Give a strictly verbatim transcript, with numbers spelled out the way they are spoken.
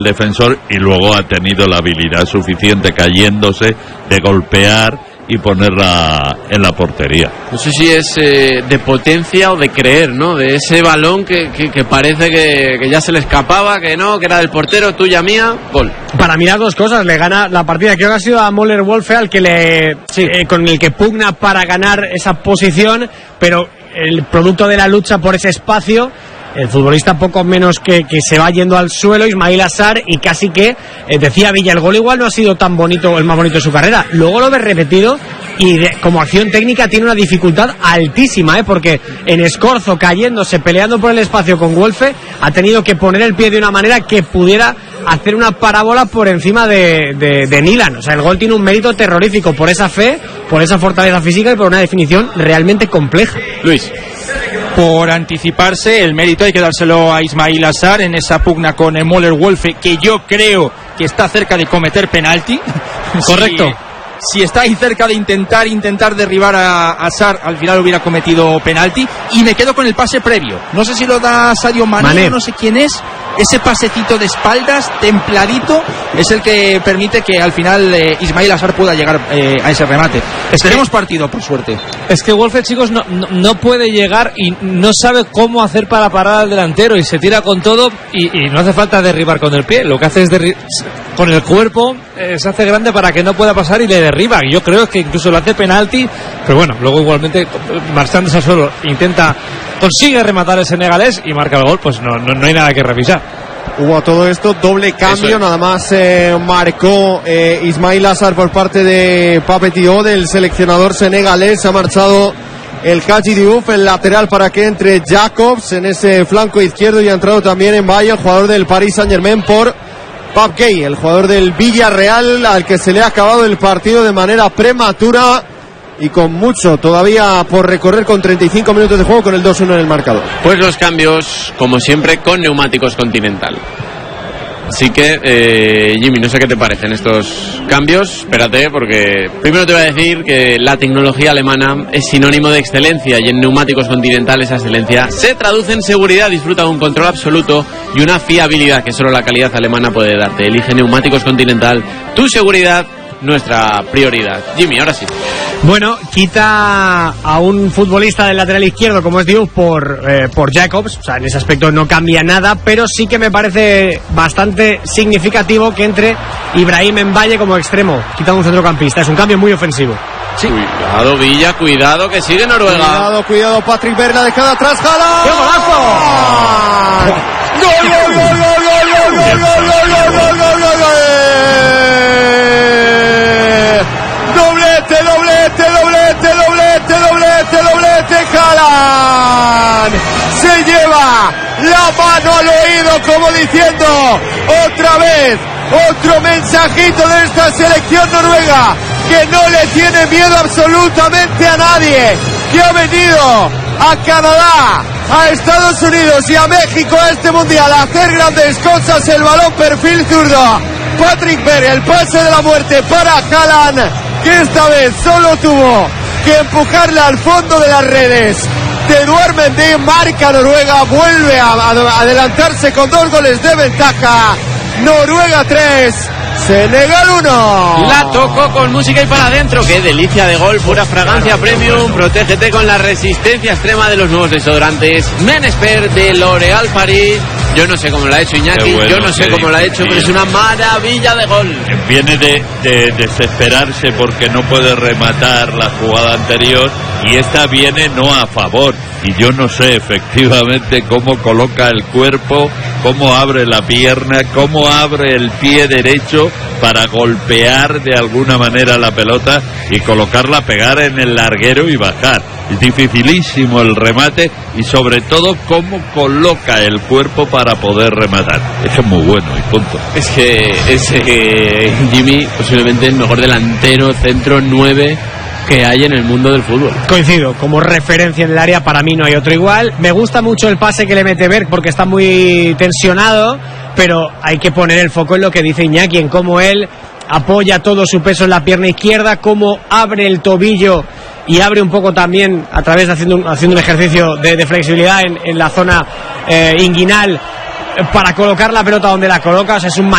defensor, y luego ha tenido la habilidad suficiente cayéndose de golpear y ponerla en la portería. No sé si es eh, de potencia o de creer, ¿no? De ese balón que, que, que parece que, que ya se le escapaba, que no, que era del portero, tuya, mía, gol. Para mirar dos cosas, le gana la partida. Creo que ha sido a Möller Wolfe al que le, sí, eh, con el que pugna para ganar esa posición, pero el producto de la lucha por ese espacio, el futbolista poco menos que, que se va yendo al suelo, Ismail Assar, y casi que, eh, decía Villa, el gol igual no ha sido tan bonito, el más bonito de su carrera. Luego lo ves repetido y de, como acción técnica tiene una dificultad altísima, ¿eh? Porque en escorzo, cayéndose, peleando por el espacio con Wolfe, ha tenido que poner el pie de una manera que pudiera hacer una parábola por encima de, de, de Nilan. O sea, el gol tiene un mérito terrorífico por esa fe, por esa fortaleza física y por una definición realmente compleja. Luis. Por anticiparse, el mérito hay que dárselo a Ismail Assar en esa pugna con el Möller Wolfe, que yo creo que está cerca de cometer penalti. Correcto. Si, si está ahí cerca de intentar intentar derribar a Assar, al final hubiera cometido penalti. Y me quedo con el pase previo. No sé si lo da Sadio Mané, Mané. No sé quién es. Ese pasecito de espaldas, templadito, es el que permite que al final eh, Ismail Assar pueda llegar eh, a ese remate. Tenemos partido, por suerte. Es que Wolfe, chicos, no, no, no puede llegar y no sabe cómo hacer para parar al delantero, y se tira con todo, y, y no hace falta derribar con el pie. Lo que hace es derri- con el cuerpo, eh, se hace grande para que no pueda pasar y le derriba. Yo creo que incluso lo hace penalti, pero bueno, luego igualmente marchándose al suelo intenta, consigue rematar el senegalés y marca el gol. Pues no, no, no hay nada que revisar. Hubo a todo esto doble cambio, nada más eh, marcó eh, Ismail Assar por parte de Pape Thiaw, del seleccionador senegalés. Ha marchado el Hadji Diouf, el lateral, para que entre Jacobs en ese flanco izquierdo, y ha entrado también en Valle, el jugador del Paris Saint-Germain, por Pape Gueye, el jugador del Villarreal, al que se le ha acabado el partido de manera prematura y con mucho todavía por recorrer, con treinta y cinco minutos de juego, con el dos uno en el marcador. Pues los cambios, como siempre, con Neumáticos Continental. Así que, eh, Jimmy, no sé qué te parecen estos cambios. Espérate, porque primero te voy a decir que la tecnología alemana es sinónimo de excelencia, y en Neumáticos Continental esa excelencia se traduce en seguridad. Disfruta de un control absoluto y una fiabilidad que solo la calidad alemana puede darte. Elige Neumáticos Continental, tu seguridad, nuestra prioridad. Jimmy, ahora sí. Bueno, quita a un futbolista del lateral izquierdo como es Diouf por, eh, por Jacobs. O sea, en ese aspecto no cambia nada, pero sí que me parece bastante significativo que entre Ibrahim Mbaye como extremo. Quita a un centrocampista, es un cambio muy ofensivo. Sí. Cuidado, Villa, cuidado, que sigue Noruega. Cuidado, cuidado, Patrick Berg, la dejada atrás, Haaland. ¡Qué golazo! ¡Gol, gol, gol, gol, gol, gol, gol, gol, gol, gol, gol, gol, gol! Doblete, doblete, doblete, doblete, doblete, doblete, Haaland. Se lleva la mano al oído, como diciendo, otra vez, otro mensajito de esta selección noruega, que no le tiene miedo absolutamente a nadie, que ha venido a Canadá, a Estados Unidos y a México a este mundial a hacer grandes cosas. El balón perfil zurdo, Patrick Berg, el pase de la muerte para Haaland, que esta vez solo tuvo que empujarla al fondo de las redes. Teruar Mendy, marca Noruega, vuelve a, a adelantarse con dos goles de ventaja. Noruega tres, Senegal uno. La tocó con música y para adentro. Qué delicia de gol, pura fragancia premium. Protégete con la resistencia extrema de los nuevos desodorantes Menesper de L'Oréal Paris. Yo no sé cómo lo ha hecho Iñaki, bueno, yo no sé cómo lo ha hecho, pero es una maravilla de gol. Viene de, de desesperarse porque no puede rematar la jugada anterior, y esta viene no a favor. Y yo no sé efectivamente cómo coloca el cuerpo, cómo abre la pierna, cómo abre el pie derecho para golpear de alguna manera la pelota y colocarla, pegar en el larguero y bajar. Es dificilísimo el remate, y sobre todo cómo coloca el cuerpo para poder rematar. Eso es muy bueno y punto. Es que es eh, Jimmy, posiblemente el mejor delantero centro nueve que hay en el mundo del fútbol. Coincido, como referencia en el área para mí no hay otro igual. Me gusta mucho el pase que le mete Berg porque está muy tensionado, pero hay que poner el foco en lo que dice Iñaki, en cómo él apoya todo su peso en la pierna izquierda, cómo abre el tobillo y abre un poco también a través de haciendo un, haciendo un ejercicio de, de flexibilidad en, en la zona eh, inguinal, para colocar la pelota donde la coloca. O sea, es un